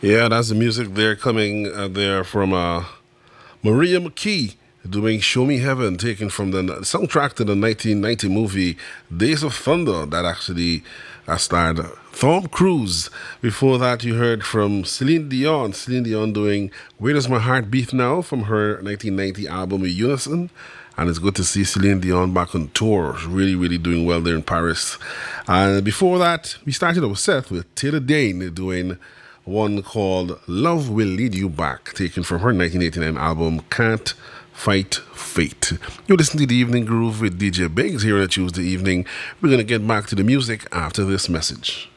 Yeah, that's the music there coming there from Maria McKee doing Show Me Heaven, taken from the soundtrack to the 1990 movie Days of Thunder that actually starred Tom Cruise. Before that, you heard from Celine Dion. Celine Dion doing Where Does My Heart Beat Now from her 1990 album Unison. And it's good to see Celine Dion back on tour. Really, really doing well there in Paris. And before that, we started our set with Taylor Dane doing one called Love Will Lead You Back, taken from her 1989 album Can't Fight Fate. You're listening to The Evening Groove with DJ Biggs here on a Tuesday evening. We're going to get back to the music after this message.